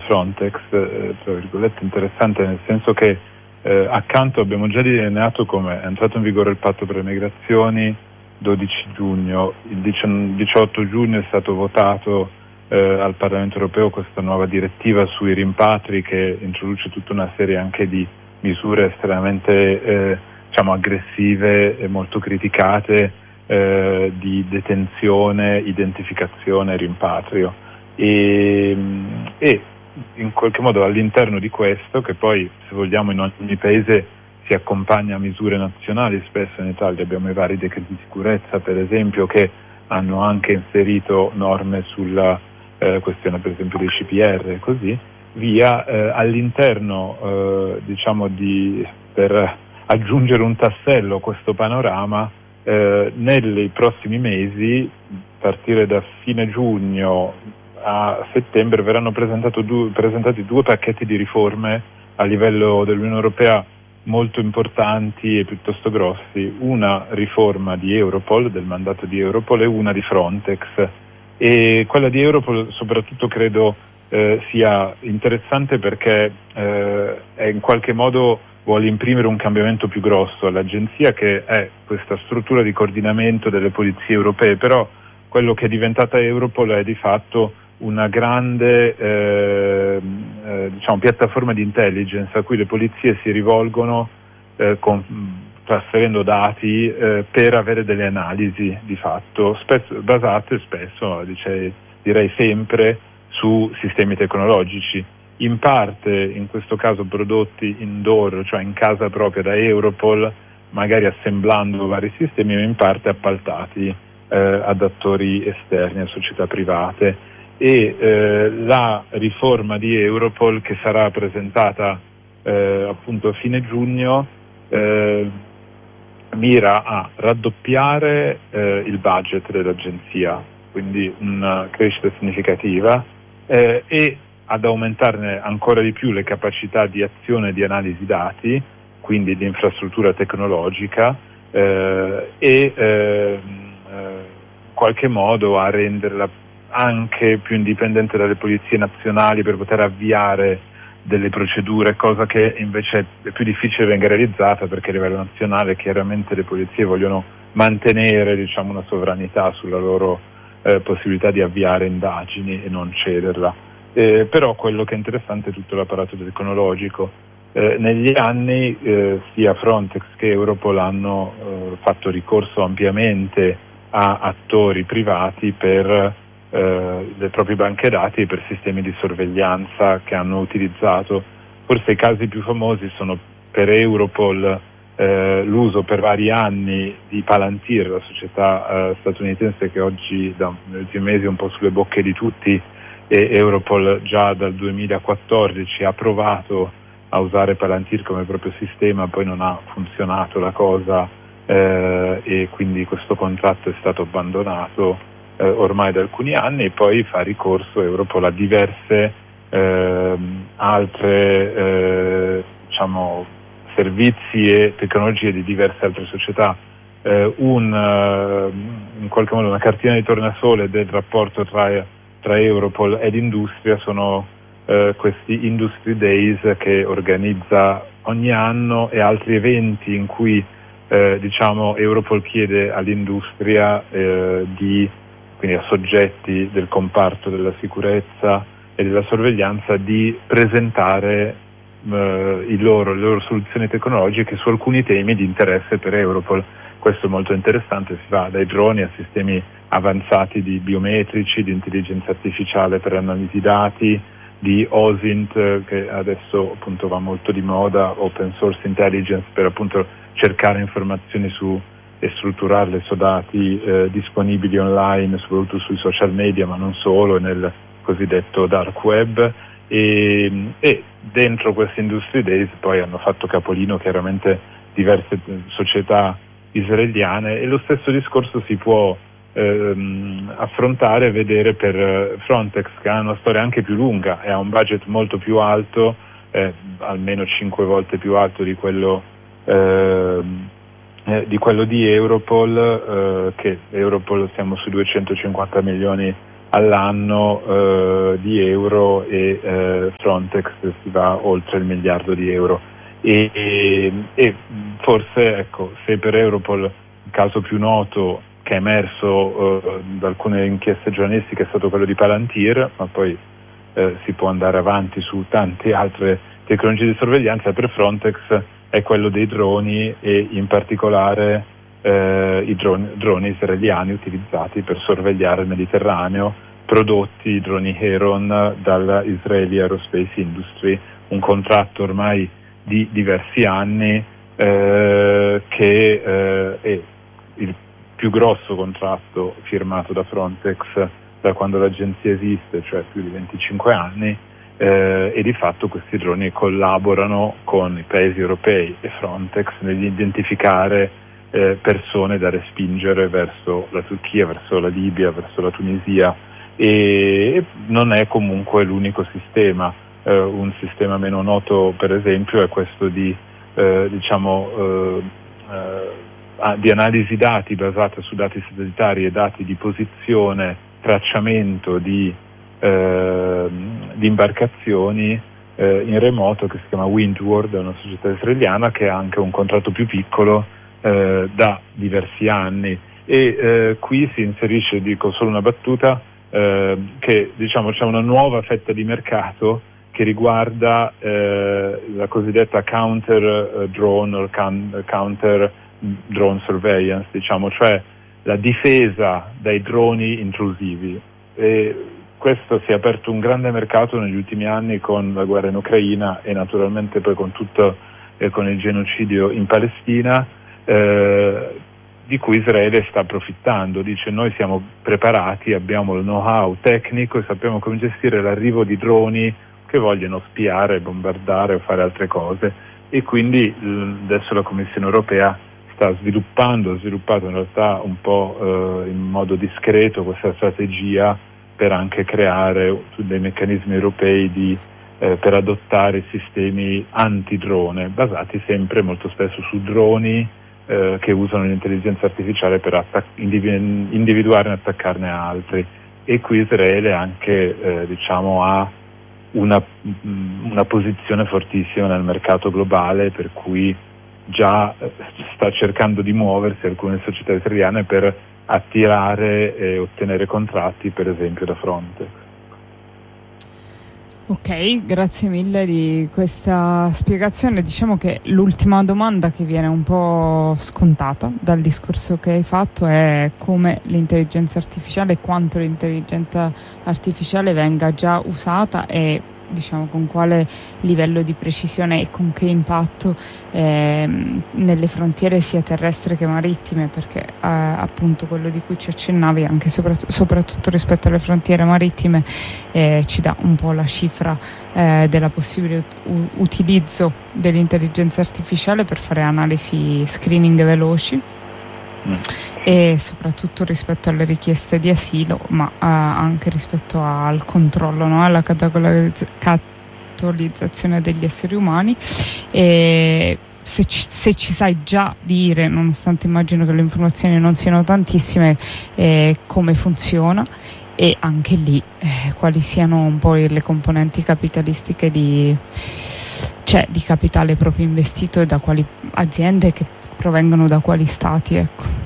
Frontex, tra virgolette, interessante, nel senso che accanto abbiamo già delineato come è entrato in vigore il patto per le migrazioni 12 giugno, il 18 giugno è stato votato al Parlamento europeo questa nuova direttiva sui rimpatri che introduce tutta una serie anche di misure estremamente aggressive e molto criticate di detenzione, identificazione e rimpatrio e in qualche modo all'interno di questo, che poi se vogliamo in ogni paese si accompagna a misure nazionali, spesso in Italia abbiamo i vari decreti di sicurezza per esempio che hanno anche inserito norme sulla questione per esempio dei CPR e così via, all'interno per aggiungere un tassello a questo panorama nei prossimi mesi, a partire da fine giugno a settembre, verranno presentati 2 pacchetti di riforme a livello dell'Unione Europea molto importanti e piuttosto grossi, una riforma di Europol, del mandato di Europol, e una di Frontex. E quella di Europol soprattutto credo sia interessante perché è in qualche modo vuole imprimere un cambiamento più grosso all'agenzia, che è questa struttura di coordinamento delle polizie europee, però quello che è diventata Europol è di fatto una grande piattaforma di intelligence a cui le polizie si rivolgono trasferendo dati per avere delle analisi di fatto, basate spesso, direi sempre, su sistemi tecnologici, in parte in questo caso prodotti indoor, cioè in casa propria da Europol, magari assemblando vari sistemi, ma in parte appaltati ad attori esterni, a società private. E la riforma di Europol, che sarà presentata appunto a fine giugno, mira a raddoppiare il budget dell'agenzia, quindi una crescita significativa, e ad aumentarne ancora di più le capacità di azione e di analisi dati, quindi di infrastruttura tecnologica, in qualche modo a renderla anche più indipendente dalle polizie nazionali per poter avviare delle procedure, cosa che invece è più difficile venga realizzata perché a livello nazionale chiaramente le polizie vogliono mantenere una sovranità sulla loro possibilità di avviare indagini e non cederla. Però quello che è interessante è tutto l'apparato tecnologico. Negli anni sia Frontex che Europol hanno fatto ricorso ampiamente a attori privati per le proprie banche dati e per sistemi di sorveglianza che hanno utilizzato. Forse i casi più famosi sono per Europol l'uso per vari anni di Palantir, la società statunitense che oggi negli ultimi mesi è un po' sulle bocche di tutti, e Europol già dal 2014 ha provato a usare Palantir come proprio sistema, poi non ha funzionato la cosa e quindi questo contratto è stato abbandonato ormai da alcuni anni, e poi fa ricorso Europol a diverse altre servizi e tecnologie di diverse altre società. In qualche modo una cartina di tornasole del rapporto tra Europol ed industria sono questi Industry Days che organizza ogni anno, e altri eventi in cui Europol chiede all'industria quindi a soggetti del comparto della sicurezza e della sorveglianza di presentare le loro soluzioni tecnologiche su alcuni temi di interesse per Europol. Questo è molto interessante, si va dai droni a sistemi avanzati di biometrici, di intelligenza artificiale per analisi dati, di OSINT che adesso appunto va molto di moda, Open Source Intelligence, per appunto cercare informazioni e strutturarle su dati disponibili online, soprattutto sui social media, ma non solo, nel cosiddetto dark web. E dentro questi Industry Days poi hanno fatto capolino chiaramente diverse società israeliane, e lo stesso discorso si può affrontare e vedere per Frontex, che ha una storia anche più lunga e ha un budget molto più alto, almeno 5 volte più alto di quello di Europol, che Europol siamo su 250 milioni all'anno di euro, e Frontex si va oltre il miliardo di euro. E forse, ecco, se per Europol il caso più noto che è emerso da alcune inchieste giornalistiche è stato quello di Palantir, ma poi si può andare avanti su tante altre tecnologie di sorveglianza, per Frontex è quello dei droni, e in particolare i droni israeliani utilizzati per sorvegliare il Mediterraneo, prodotti, i droni Heron, dalla Israeli Aerospace Industry, un contratto ormai di diversi anni che è il più grosso contratto firmato da Frontex da quando l'agenzia esiste, cioè più di 25 anni, e di fatto questi droni collaborano con i paesi europei e Frontex nell'identificare persone da respingere verso la Turchia, verso la Libia, verso la Tunisia, e non è comunque l'unico sistema. Un sistema meno noto, per esempio, è questo di analisi dati basata su dati satellitari e dati di posizione, tracciamento di imbarcazioni in remoto, che si chiama Windward, è una società israeliana che ha anche un contratto più piccolo da diversi anni, e qui si inserisce, dico solo una battuta, che diciamo c'è una nuova fetta di mercato che riguarda la cosiddetta counter drone o counter drone surveillance, diciamo, cioè la difesa dai droni intrusivi. E questo si è aperto un grande mercato negli ultimi anni con la guerra in Ucraina e naturalmente poi con il genocidio in Palestina, di cui Israele sta approfittando. Dice: noi siamo preparati, abbiamo il know-how tecnico e sappiamo come gestire l'arrivo di droni che vogliono spiare, bombardare o fare altre cose, e quindi adesso la Commissione europea sta ha sviluppato in realtà un po' in modo discreto questa strategia per anche creare dei meccanismi europei per adottare sistemi antidrone, basati sempre molto spesso su droni che usano l'intelligenza artificiale per individuare e attaccarne altri. E qui Israele anche ha una posizione fortissima nel mercato globale, per cui già sta cercando di muoversi alcune società israeliane per attirare e ottenere contratti, per esempio da Frontex. Ok, grazie mille di questa spiegazione. Diciamo che l'ultima domanda che viene un po' scontata dal discorso che hai fatto è come l'intelligenza artificiale, quanto l'intelligenza artificiale venga già usata e diciamo con quale livello di precisione e con che impatto nelle frontiere sia terrestri che marittime, perché appunto quello di cui ci accennavi, anche soprattutto rispetto alle frontiere marittime, ci dà un po' la cifra della possibile utilizzo dell'intelligenza artificiale per fare analisi, screening veloci, e soprattutto rispetto alle richieste di asilo, ma anche rispetto al controllo, no? Alla catalizzazione degli esseri umani. E se ci sai già dire, nonostante immagino che le informazioni non siano tantissime, come funziona, e anche lì quali siano un po' le componenti capitalistiche di capitale proprio investito, e da quali aziende, che provengono da quali stati, ecco.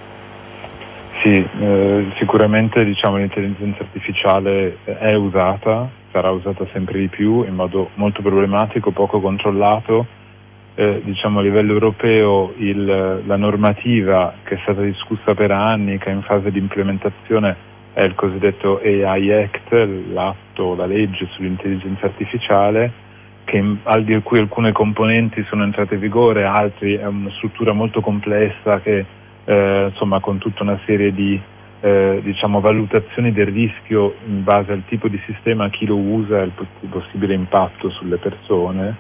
Sì, sicuramente l'intelligenza artificiale è usata, sarà usata sempre di più in modo molto problematico, poco controllato. A livello europeo la normativa che è stata discussa per anni, che è in fase di implementazione, è il cosiddetto AI Act, la legge sull'intelligenza artificiale, di cui alcune componenti sono entrate in vigore, altri è una struttura molto complessa che con tutta una serie di valutazioni del rischio in base al tipo di sistema, chi lo usa e il possibile impatto sulle persone.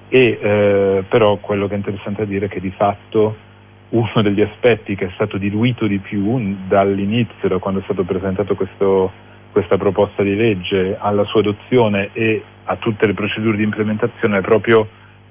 E però quello che è interessante dire è che di fatto uno degli aspetti che è stato diluito di più dall'inizio, da quando è stato presentato questa proposta di legge alla sua adozione e a tutte le procedure di implementazione, è proprio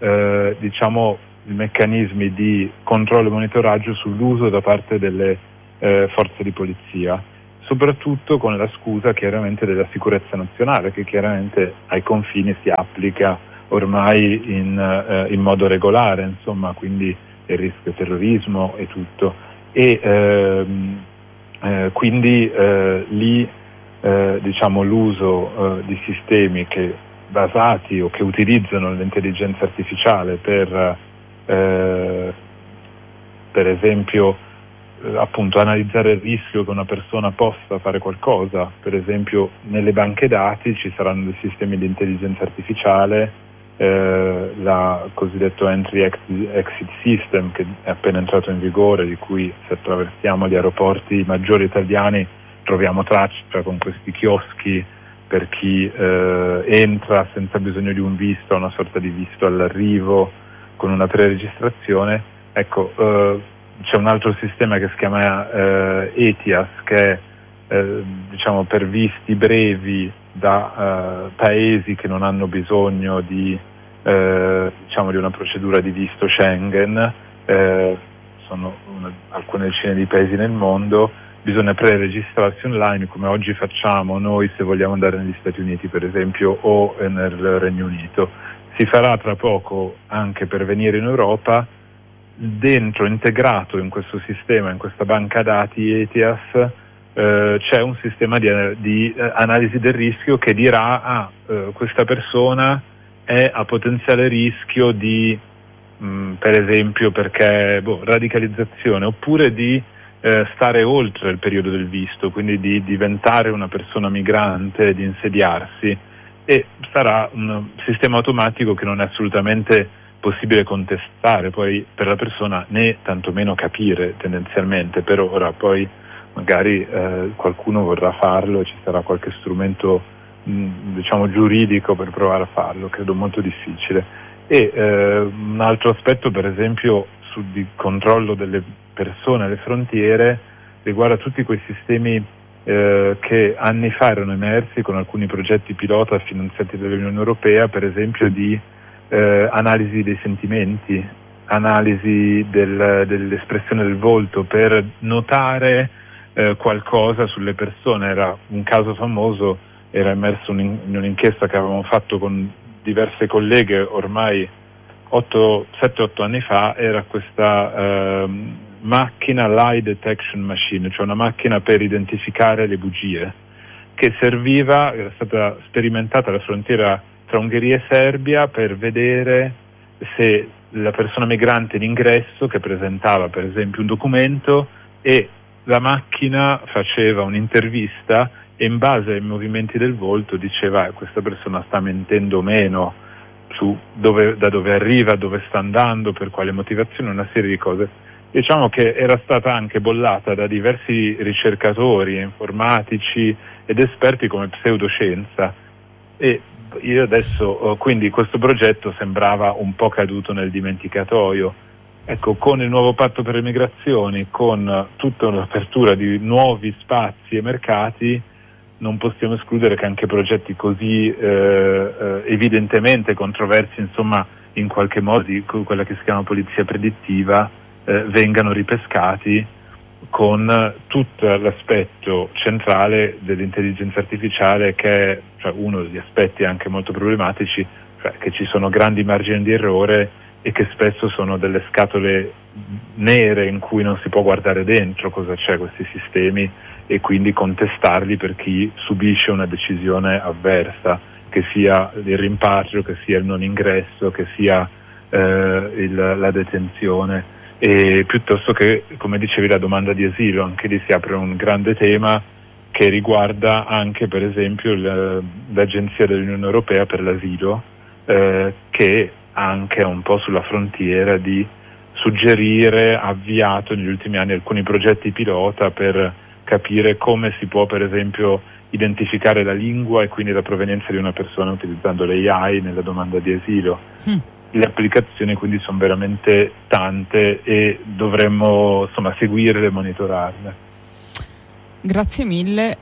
i meccanismi di controllo e monitoraggio sull'uso da parte delle forze di polizia. soprattutto con la scusa chiaramente della sicurezza nazionale, che chiaramente ai confini si applica ormai in modo regolare, insomma, quindi il rischio terrorismo e tutto. E quindi lì diciamo l'uso di sistemi che basati o che utilizzano l'intelligenza artificiale per esempio appunto analizzare il rischio che una persona possa fare qualcosa. Per esempio nelle banche dati ci saranno dei sistemi di intelligenza artificiale, la cosiddetto Entry Exit System, che è appena entrato in vigore, di cui se attraversiamo gli aeroporti maggiori italiani troviamo traccia con questi chioschi per chi entra senza bisogno di un visto, una sorta di visto all'arrivo con una preregistrazione. Ecco, c'è un altro sistema che si chiama ETIAS, che è diciamo per visti brevi da paesi che non hanno bisogno di diciamo di una procedura di visto Schengen. Sono alcune decine di paesi nel mondo. Bisogna preregistrarsi online, come oggi facciamo noi se vogliamo andare negli Stati Uniti per esempio o nel Regno Unito. Si farà tra poco anche per venire in Europa. Dentro, integrato in questo sistema, in questa banca dati ETIAS, c'è un sistema di analisi del rischio che dirà questa persona è a potenziale rischio di per esempio perché radicalizzazione, oppure di stare oltre il periodo del visto, quindi di diventare una persona migrante, di insediarsi, e sarà un sistema automatico che non è assolutamente possibile contestare poi per la persona, né tantomeno capire tendenzialmente. Per ora poi magari qualcuno vorrà farlo e ci sarà qualche strumento diciamo giuridico per provare a farlo, credo molto difficile. E un altro aspetto per esempio di controllo delle persone alle frontiere riguarda tutti quei sistemi che anni fa erano emersi con alcuni progetti pilota finanziati dall'Unione Europea, per esempio di analisi dei sentimenti, analisi dell'espressione del volto per notare qualcosa sulle persone. Era un caso famoso, era emerso in un'inchiesta che avevamo fatto con diverse colleghe ormai 7-8 anni fa. Era questa macchina lie detection machine, cioè una macchina per identificare le bugie, che serviva, era stata sperimentata alla frontiera tra Ungheria e Serbia per vedere se la persona migrante in ingresso che presentava per esempio un documento, e la macchina faceva un'intervista e in base ai movimenti del volto diceva questa persona sta mentendo o meno su da dove arriva, dove sta andando, per quale motivazione, una serie di cose. Diciamo che era stata anche bollata da diversi ricercatori, informatici ed esperti come pseudoscienza, e io adesso quindi questo progetto sembrava un po' caduto nel dimenticatoio. Ecco, con il nuovo patto per le migrazioni, con tutta l'apertura di nuovi spazi e mercati, non possiamo escludere che anche progetti così evidentemente controversi, insomma, in qualche modo di quella che si chiama polizia predittiva, vengano ripescati con tutto l'aspetto centrale dell'intelligenza artificiale, che è uno degli aspetti anche molto problematici, cioè che ci sono grandi margini di errore e che spesso sono delle scatole nere in cui non si può guardare dentro cosa c'è questi sistemi, e quindi contestarli per chi subisce una decisione avversa, che sia il rimpatrio, che sia il non ingresso, che sia la detenzione, e piuttosto che, come dicevi, la domanda di asilo. Anche lì si apre un grande tema che riguarda anche per esempio l'Agenzia dell'Unione Europea per l'asilo, che anche è un po' sulla frontiera di suggerire, ha avviato negli ultimi anni alcuni progetti pilota per capire come si può per esempio identificare la lingua e quindi la provenienza di una persona utilizzando l'AI nella domanda di asilo. Le applicazioni quindi sono veramente tante e dovremmo seguirle e monitorarle. Grazie mille,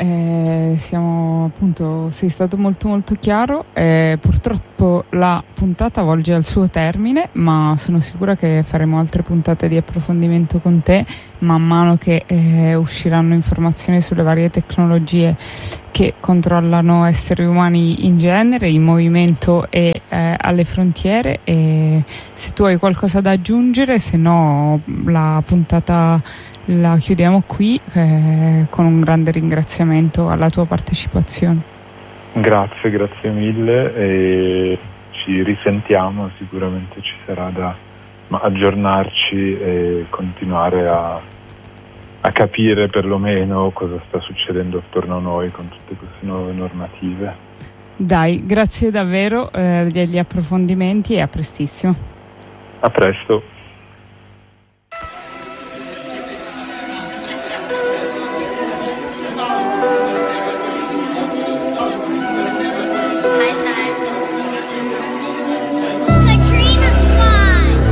sei stato molto molto chiaro. Purtroppo la puntata volge al suo termine, ma sono sicura che faremo altre puntate di approfondimento con te man mano che usciranno informazioni sulle varie tecnologie che controllano esseri umani in genere, in movimento e alle frontiere. E se tu hai qualcosa da aggiungere, se no la puntata la chiudiamo qui con un grande ringraziamento alla tua partecipazione. Grazie mille e ci risentiamo, sicuramente ci sarà da aggiornarci e continuare a capire perlomeno cosa sta succedendo attorno a noi con tutte queste nuove normative. Dai, grazie davvero degli approfondimenti e a prestissimo. A presto.